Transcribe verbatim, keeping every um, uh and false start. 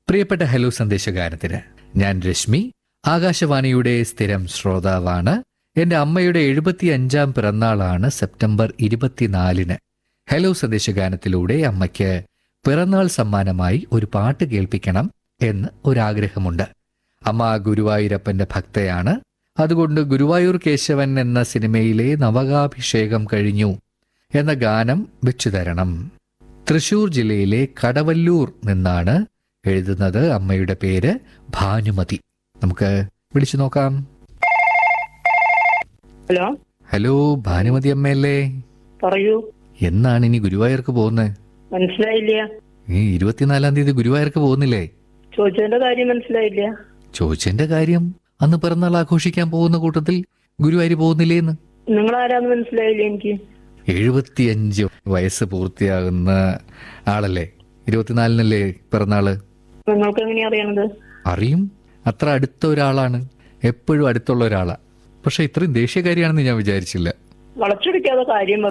പ്രിയപ്പെട്ട ഹലോ സന്ദേശഗാനത്തിന് ഞാൻ രശ്മി, ആകാശവാണിയുടെ സ്ഥിരം ശ്രോതാവാണ്. എന്റെ അമ്മയുടെ എഴുപത്തി അഞ്ചാം പിറന്നാളാണ് സെപ്റ്റംബർ ഇരുപത്തിനാലിന്. ഹലോ സന്ദേശഗാനത്തിലൂടെ അമ്മയ്ക്ക് പിറന്നാൾ സമ്മാനമായി ഒരു പാട്ട് കേൾപ്പിക്കണം എന്ന് ഒരാഗ്രഹമുണ്ട്. അമ്മ ഗുരുവായൂരപ്പന്റെ ഭക്തയാണ്. അതുകൊണ്ട് ഗുരുവായൂർ കേശവൻ എന്ന സിനിമയിലെ നവകാഭിഷേകം കഴിഞ്ഞു എന്ന ഗാനം വെച്ചു തരണം. തൃശൂർ ജില്ലയിലെ കടവല്ലൂർ നിന്നാണ് എഴുതുന്നത്. അമ്മയുടെ പേര് ഭാനുമതി. നമുക്ക് വിളിച്ചു നോക്കാം. ഹലോ ഹലോ, ഭാനുമതി അമ്മയല്ലേ? പറയൂ. എന്നാണ് ഇനി ഗുരുവായൂർക്ക് പോകുന്നത്? മനസ്സിലായില്ല. ഈ ഇരുപത്തിനാലാം തീയതി ഗുരുവായൂർക്ക് പോകുന്നില്ലേ? ചോദിച്ചതിന്റെ കാര്യം മനസ്സിലായില്ല. ചോദിച്ചതിന്റെ കാര്യം അന്ന് പിറന്നാൾ ആഘോഷിക്കാൻ പോകുന്ന കൂട്ടത്തിൽ ഗുരുവായൂർ പോകുന്നില്ലേന്ന്. നിങ്ങൾ ആരാന്ന് മനസ്സിലായില്ല എനിക്ക്. എഴുപത്തിയഞ്ച് വയസ്സ് പൂർത്തിയാകുന്ന ആളല്ലേ? ഇരുപത്തിനാലിനല്ലേ പിറന്നാള്? നിങ്ങൾക്ക് എങ്ങനെയാ അറിയണത്? അറിയും, അത്ര അടുത്ത ഒരാളാണ്, എപ്പോഴും അടുത്തുള്ള ഒരാളാ. പക്ഷെ ഇത്രയും ദേഷ്യക്കാരിയാണെന്ന് ഞാൻ വിചാരിച്ചില്ല. വളച്ചൊടിക്കാതെ കാര്യം